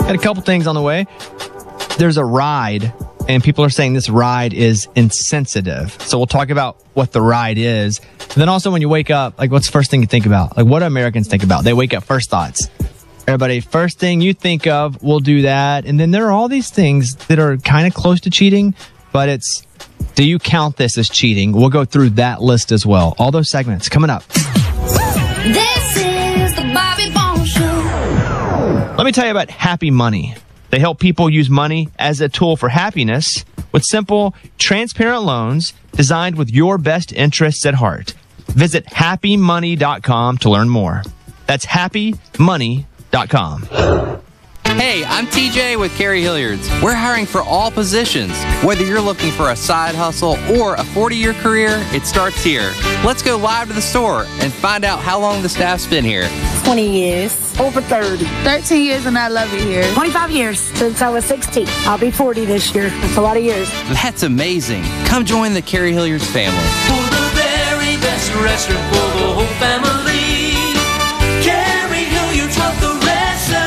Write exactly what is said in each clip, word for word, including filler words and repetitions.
Got a couple things on the way. There's a ride, and people are saying this ride is insensitive. So we'll talk about what the ride is. And then also when you wake up, like what's the first thing you think about? Like what do Americans think about? They wake up, first thoughts. Everybody, first thing you think of, we'll do that. And then there are all these things that are kind of close to cheating, but it's, do you count this as cheating? We'll go through that list as well. All those segments coming up. This is the Bobby Bones Show. Let me tell you about Happy Money. They help people use money as a tool for happiness with simple, transparent loans designed with your best interests at heart. Visit happy money dot com to learn more. That's happy money dot com. Hey, I'm T J with Carrie Hilliards. We're hiring for all positions. Whether you're looking for a side hustle or a forty-year career, it starts here. Let's go live to the store and find out how long the staff's been here. twenty years. Over thirty. thirteen years and I love it here. twenty-five years since I was sixteen. I'll be forty this year. That's a lot of years. That's amazing. Come join the Carrie Hilliards family. For the very best restaurant for the whole family, Carrie Hilliards love the recipe.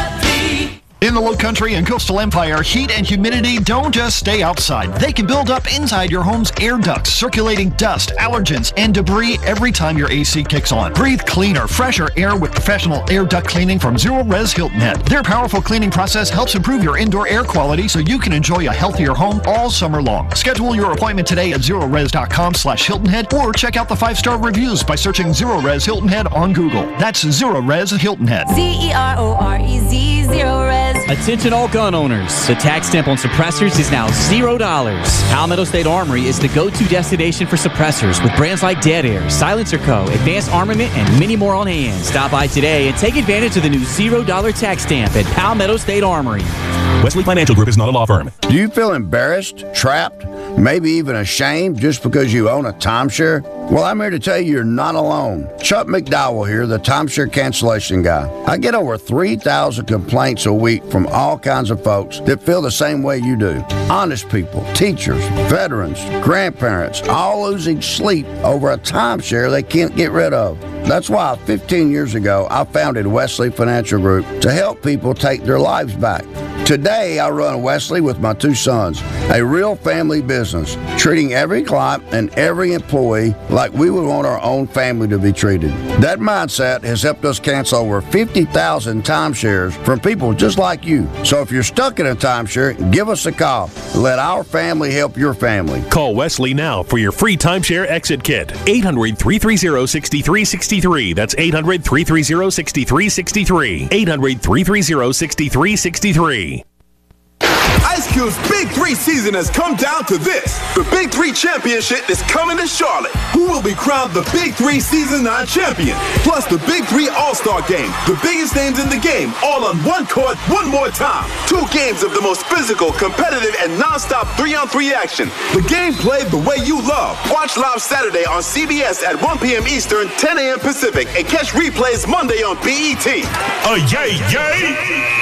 In the Lowcountry and Coastal Empire, heat and humidity don't just stay outside. They can build up inside your home's air ducts, circulating dust, allergens, and debris every time your A C kicks on. Breathe cleaner, fresher air with professional air duct cleaning from Zero Res Hilton Head. Their powerful cleaning process helps improve your indoor air quality so you can enjoy a healthier home all summer long. Schedule your appointment today at zero res dot com slash Hilton Head or check out the five-star reviews by searching Zero Res Hilton Head on Google. That's Zero Res Hilton Head. Z E R O R E Z, Zero Res. Attention all gun owners. The tax stamp on suppressors is now zero dollars. Palmetto State Armory is the go-to destination for suppressors with brands like Dead Air, Silencer Co., Advanced Armament, and many more on hand. Stop by today and take advantage of the new zero dollar tax stamp at Palmetto State Armory. Wesley Financial Group is not a law firm. Do you feel embarrassed, trapped, maybe even ashamed just because you own a timeshare? Well, I'm here to tell you you're not alone. Chuck McDowell here, the timeshare cancellation guy. I get over three thousand complaints a week from all kinds of folks that feel the same way you do. Honest people, teachers, veterans, grandparents, all losing sleep over a timeshare they can't get rid of. That's why fifteen years ago, I founded Wesley Financial Group to help people take their lives back. Today, I run Wesley with my two sons, a real family business, treating every client and every employee like we would want our own family to be treated. That mindset has helped us cancel over fifty thousand timeshares from people just like you. So if you're stuck in a timeshare, give us a call. Let our family help your family. Call Wesley now for your free timeshare exit kit. eight hundred, three three zero, six three six three. That's eight hundred, three three zero, six three six three. eight hundred, three three zero, six three six three. Ice Cube's Big Three season has come down to this. The Big Three Championship is coming to Charlotte. Who will be crowned the Big Three Season nine champion? Plus the Big Three All-Star Game. The biggest names in the game, all on one court, one more time. Two games of the most physical, competitive, and non-stop three-on-three action. The game played the way you love. Watch live Saturday on C B S at one p.m. Eastern, ten a.m. Pacific, and catch replays Monday on B E T. Oh, yay, yay!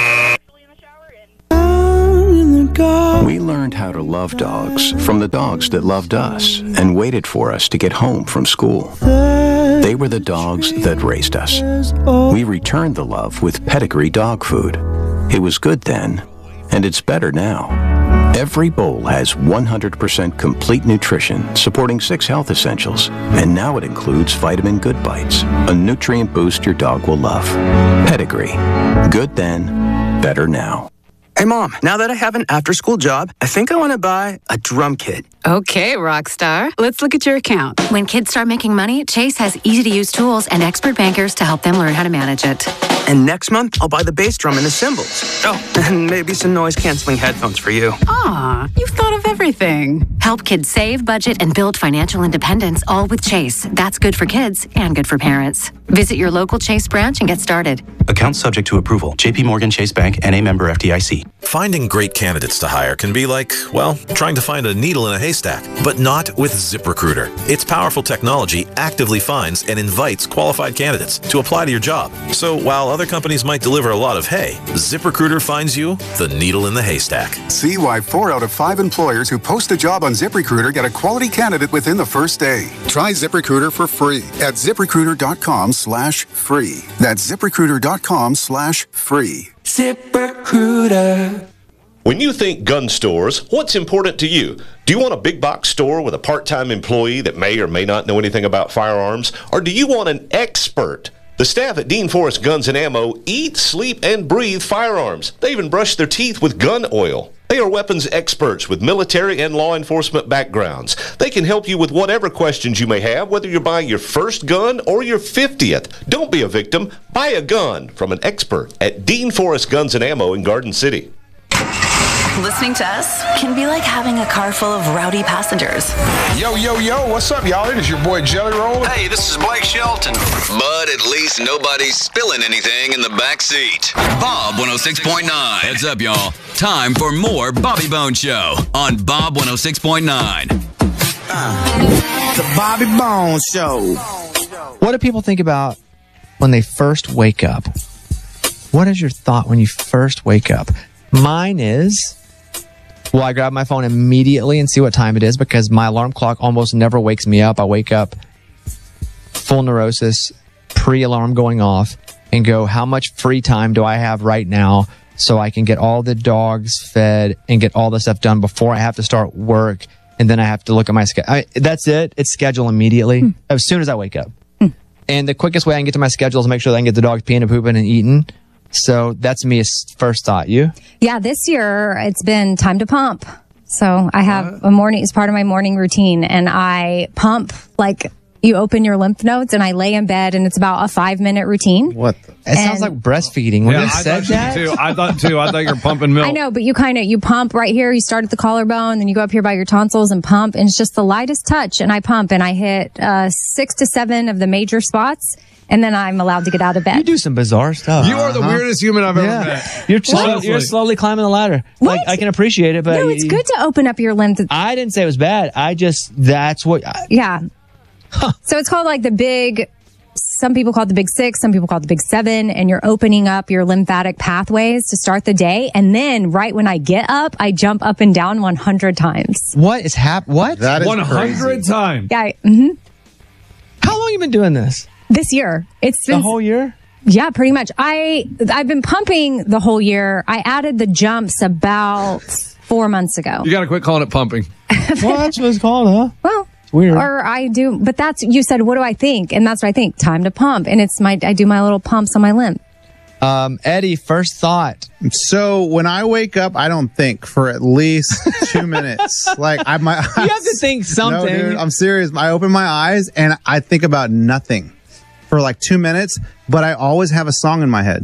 We learned how to love dogs from the dogs that loved us and waited for us to get home from school. They were the dogs that raised us. We returned the love with Pedigree dog food. It was good then, and it's better now. Every bowl has one hundred percent complete nutrition, supporting six health essentials. And now it includes Vitamin Good Bites, a nutrient boost your dog will love. Pedigree. Good then, better now. Hey, Mom, now that I have an after-school job, I think I want to buy a drum kit. Okay, Rockstar. Let's look at your account. When kids start making money, Chase has easy-to-use tools and expert bankers to help them learn how to manage it. And next month, I'll buy the bass drum and the cymbals. Oh, and maybe some noise-canceling headphones for you. Aw, you've thought of everything. Help kids save, budget, and build financial independence, all with Chase. That's good for kids and good for parents. Visit your local Chase branch and get started. Account subject to approval. J P Morgan Chase Bank, N A member F D I C. Finding great candidates to hire can be like, well, trying to find a needle in a haystack, but not with ZipRecruiter. Its powerful technology actively finds and invites qualified candidates to apply to your job. So while other companies might deliver a lot of hay, ZipRecruiter finds you the needle in the haystack. See why four out of five employers who post a job on ZipRecruiter get a quality candidate within the first day. Try ZipRecruiter for free at ZipRecruiter.com slash free. That's ZipRecruiter.com slash free. ZipRecruiter. ZipRecruiter. When you think gun stores, what's important to you? Do you want a big box store with a part-time employee that may or may not know anything about firearms? Or do you want an expert? The staff at Dean Forrest Guns and Ammo eat, sleep, and breathe firearms. They even brush their teeth with gun oil. They are weapons experts with military and law enforcement backgrounds. They can help you with whatever questions you may have, whether you're buying your first gun or your fiftieth. Don't be a victim. Buy a gun from an expert at Dean Forrest Guns and Ammo in Garden City. Listening to us can be like having a car full of rowdy passengers. Yo, yo, yo, what's up, y'all? It is your boy Jelly Roll. Hey, this is Blake Shelton. But at least nobody's spilling anything in the back seat. Bob one oh six point nine. Heads up, y'all. Time for more Bobby Bone Show on Bob one oh six point nine. Uh, the Bobby Bone Show. What do people think about when they first wake up? What is your thought when you first wake up? Mine is, well, I grab my phone immediately and see what time it is because my alarm clock almost never wakes me up. I wake up full neurosis, pre-alarm going off, and go, how much free time do I have right now so I can get all the dogs fed and get all the stuff done before I have to start work, and then I have to look at my schedule. That's it. It's schedule immediately mm. as soon as I wake up. Mm. And the quickest way I can get to my schedule is to make sure that I can get the dogs peeing and pooping and eating. So that's me as first thought. You? Yeah, this year it's been time to pump. So I have a morning, it's part of my morning routine, and I pump like you open your lymph nodes and I lay in bed, and it's about a five minute routine. What? The? It and sounds like breastfeeding. When yeah, you I said that, too. I thought too. I thought you were pumping milk. I know, but you kind of you pump right here. You start at the collarbone, then you go up here by your tonsils and pump, and it's just the lightest touch. And I pump, and I hit uh, six to seven of the major spots. And then I'm allowed to get out of bed. You do some bizarre stuff. You are the uh-huh. weirdest human I've ever yeah. met. You're, slow, you're slowly climbing the ladder. What? Like, I can appreciate it, but no, it's good to open up your lymph. I didn't say it was bad. I just that's what. I, yeah. Huh. So it's called like the big. Some people call it the big six. Some people call it the big seven. And you're opening up your lymphatic pathways to start the day. And then right when I get up, I jump up and down one hundred times. What is hap? What? That is one hundred times. Yeah. Mm-hmm. How long have you been doing this? This year. It's been the whole year? Yeah, pretty much. I, I've been pumping the whole year. I added the jumps about four months ago. You got to quit calling it pumping. Well, that's what it's called, huh? Well, it's weird. Or I do, but that's, you said, what do I think? And that's what I think. Time to pump. And it's my, I do my little pumps on my lymph. Um, Eddie, first thought. So when I wake up, I don't think for at least two minutes. Like I might. You have to think something. No, dude, I'm serious. I open my eyes and I think about nothing for like two minutes, but I always have a song in my head,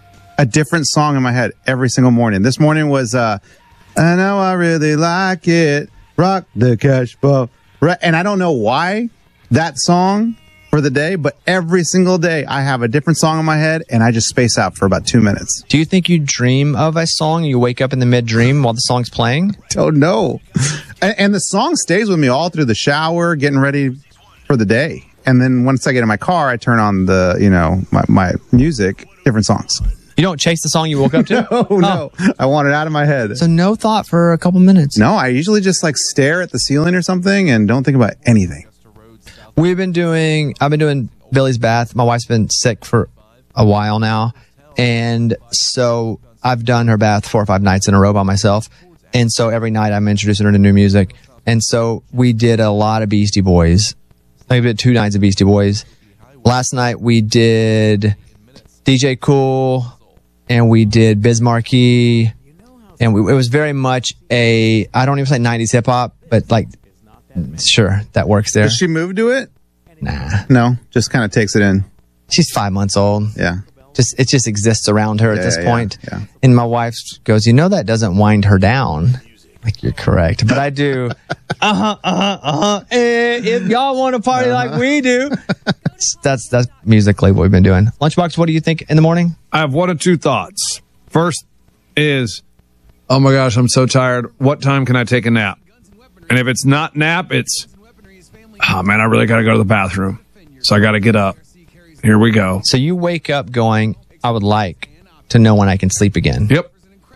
a different song in my head every single morning. This morning was, uh, I know I really like it. Rock the cash bow. And I don't know why that song for the day, but every single day I have a different song in my head and I just space out for about two minutes. Do you think you dream of a song? You wake up in the mid dream while the song's playing? Don't know. And, and the song stays with me all through the shower, getting ready for the day. And then once I get in my car, I turn on the, you know, my, my music, different songs. You don't chase the song you woke up to? no, oh. no. I want it out of my head. So no thought for a couple minutes? No, I usually just like stare at the ceiling or something and don't think about anything. We've been doing, I've been doing Billy's bath. My wife's been sick for a while now. And so I've done her bath four or five nights in a row by myself. And so every night I'm introducing her to new music. And so we did a lot of Beastie Boys. I did two nights of Beastie Boys. Last night we did D J Cool and we did Biz Markie. And we, it was very much a, I don't even say nineties hip hop, but like, sure, that works there. Does she move to it? Nah. No, just kind of takes it in. She's five months old. Yeah. Just it just exists around her yeah, at this yeah, point. Yeah. And my wife goes, you know that doesn't wind her down. Like, you're correct. But I do, uh-huh, uh-huh, uh-huh. Eh, if y'all want to party uh-huh. like we do. That's that's musically what we've been doing. Lunchbox, what do you think in the morning? I have one or two thoughts. First is, oh my gosh, I'm so tired. What time can I take a nap? And if it's not nap, it's, oh man, I really got to go to the bathroom. So I got to get up. Here we go. So you wake up going, I would like to know when I can sleep again. Yep.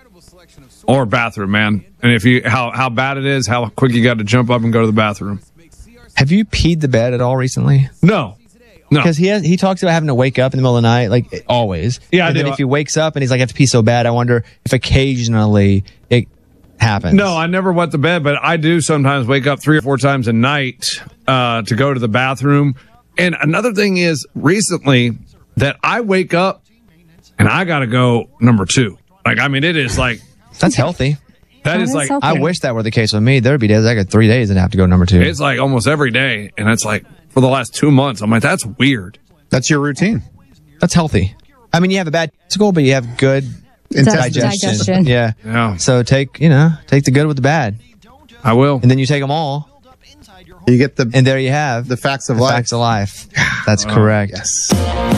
Or bathroom, man. And if you, how, how bad it is, how quick you got to jump up and go to the bathroom. Have you peed the bed at all recently? No. No. Because he has, he talks about having to wake up in the middle of the night, like always. Yeah, I and then do. if he wakes up and he's like, I have to pee so bad, I wonder if occasionally it happens. No, I never wet the bed, but I do sometimes wake up three or four times a night uh, to go to the bathroom. And another thing is recently that I wake up and I got to go number two. Like, I mean, it is like. That's healthy. That is like. I wish that were the case with me. There would be days I got three days and have to go number two. It's like almost every day. And it's like for the last two months, I'm like, that's weird. That's your routine. That's healthy. I mean, you have a bad school, but you have good digestion. Digestion. Yeah. Yeah. So take, you know, take the good with the bad. I will. And then you take them all. You get the and there you have the facts of the life. Facts of life. That's Oh, correct. Yes.